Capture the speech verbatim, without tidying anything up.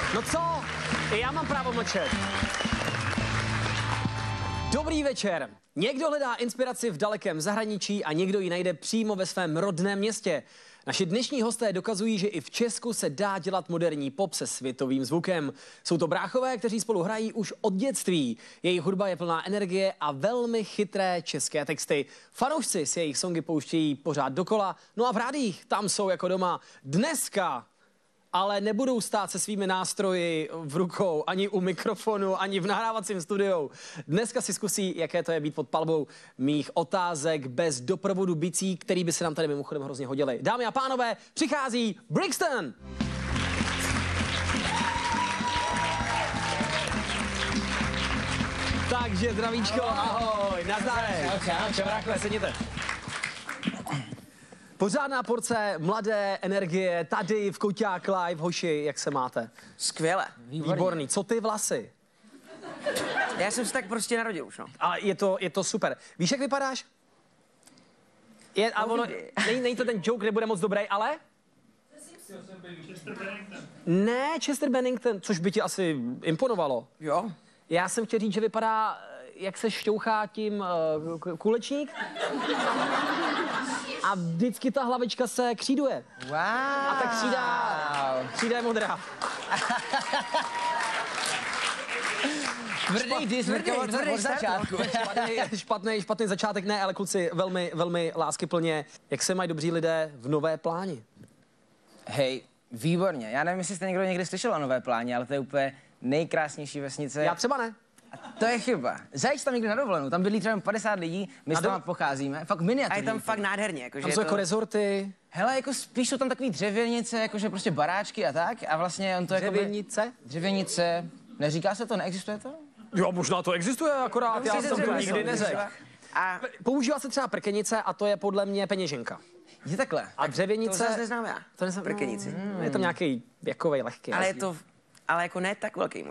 No co? I já mám právo mlčet. Dobrý večer. Někdo hledá inspiraci v dalekém zahraničí a někdo ji najde přímo ve svém rodném městě. Naši dnešní hosté dokazují, že i v Česku se dá dělat moderní pop se světovým zvukem. Jsou to bráchové, kteří spolu hrají už od dětství. Jejich hudba je plná energie a velmi chytré české texty. Fanoušci si jejich songy pouštějí pořád dokola, no a v rádiích tam jsou jako doma. Dneska ale nebudou stát se svými nástroji v rukou, ani u mikrofonu, ani v nahrávacím studiu. Dneska si zkusí, jaké to je být pod palbou mých otázek bez doprovodu bicí, který by se nám tady mimochodem hrozně hodily. Dámy a pánové, přichází Brixton! Takže zdravíčko, ahoj, nazdárek. Čau, čau, čau, bráchové, sedněte. Pořádná porce mladé energie tady v Koťák Live. Hoši, jak se máte? Skvěle. Výborný. Výborný. Co ty vlasy? Já jsem se tak prostě narodil už, no. Ale je to, je to super. Víš, jak vypadáš? Je, a ono, není, není to ten joke, nebude moc dobrý, ale? Ne, Chester Bennington, což by ti asi imponovalo. Jo. Já jsem chtěl říct, že vypadá, jak se šťouchá tím uh, kulečník. A vždycky ta hlavička se kříduje. Wow. A tak křída, křída je modrá. Tvrdý dis, tvrdý, tvrdý od začátku. Špatný, špatný, špatný začátek, ne, ale kluci, velmi, velmi láskyplně. Jak se mají dobří lidé v Nové Pláni? Hej, výborně. Já nevím, jestli jste někdo někdy slyšel o Nové Pláni, ale to je úplně nejkrásnější vesnice. Já třeba ne. A to je chyba. Zajď tam někdy na dovolenou, tam bydlí třeba padesát lidí, my s do... tam pocházíme, fakt A miniaturní. je tam fakt nádherně. Jako, Tam jsou jako to... rezorty. Hele, jako spíš jsou tam takový dřevěnice, jakože prostě baráčky a tak, a vlastně on to jako Dřevěnice? Dřevěnice, neříká se to, neexistuje to? Jo, možná to existuje, akorát já jsem to nikdy neřekl. A Používá se třeba prkenice a to je podle mě peněženka. Je takhle. A to dřevěnice... zase neznám já. To neznám, Prkenici. No, je tam nějaký věkovej lehký Ale je rozdíl. to, ale jako ne tak velký.